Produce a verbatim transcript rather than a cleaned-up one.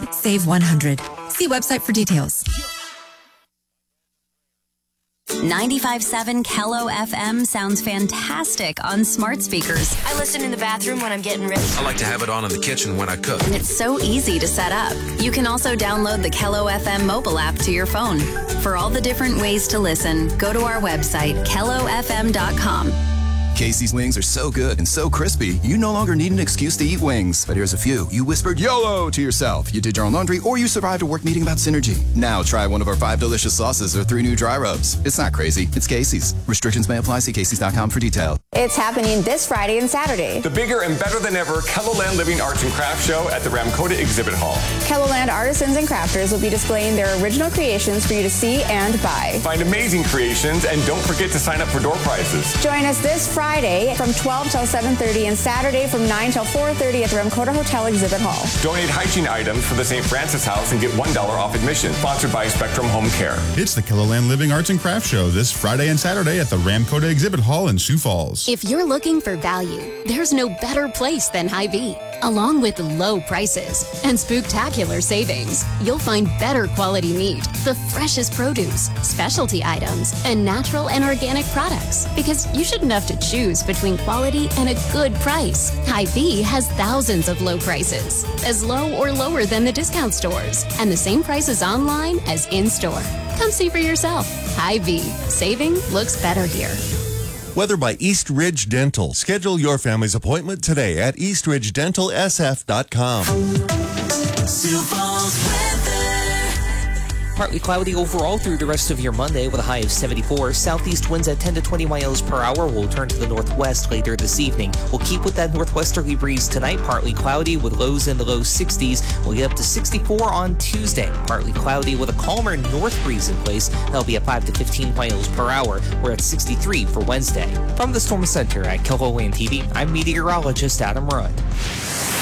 Save one hundred. See website for details. ninety-five point seven Kello F M sounds fantastic on smart speakers. I listen in the bathroom when I'm getting ready. I like to have it on in the kitchen when I cook. And it's so easy to set up. You can also download the Kello F M mobile app to your phone. For all the different ways to listen, go to our website, kello f m dot com. Casey's wings are so good and so crispy, you no longer need an excuse to eat wings. But here's a few. You whispered YOLO to yourself. You did your own laundry, or you survived a work meeting about synergy. Now try one of our five delicious sauces or three new dry rubs. It's not crazy. It's Casey's. Restrictions may apply. See Casey's dot com for details. It's happening this Friday and Saturday. The bigger and better than ever KELOLAND Living Arts and Crafts Show at the Ramkota Exhibit Hall. KELOLAND artisans and crafters will be displaying their original creations for you to see and buy. Find amazing creations and don't forget to sign up for door prizes. Join us this Friday from twelve till seven thirty and Saturday from nine till four thirty at the Ramkota Hotel Exhibit Hall. Donate hygiene items for the Saint Francis House and get one dollar off admission. Sponsored by Spectrum Home Care. It's the KELOLAND Living Arts and Crafts Show this Friday and Saturday at the Ramkota Exhibit Hall in Sioux Falls. If you're looking for value, there's no better place than Hy-Vee. Along with low prices and spooktacular savings, you'll find better quality meat, the freshest produce, specialty items, and natural and organic products. Because you shouldn't have to choose between quality and a good price. Hy-Vee has thousands of low prices, as low or lower than the discount stores, and the same prices online as in-store. Come see for yourself. Hy-Vee. Saving looks better here. Weather by East Ridge Dental. Schedule your family's appointment today at east ridge dental s f dot com. Sioux Falls weather. Partly cloudy overall through the rest of your Monday with a high of seventy-four. Southeast winds at ten to twenty miles per hour will turn to the northwest later this evening. We'll keep with that northwesterly breeze tonight. Partly cloudy with lows in the low sixties. We'll get up to sixty-four on Tuesday. Partly cloudy with a calmer north breeze in place. That'll be at five to fifteen miles per hour. We're at sixty-three for Wednesday. From the Storm Center at KELOLAND T V, I'm meteorologist Adam Rudd.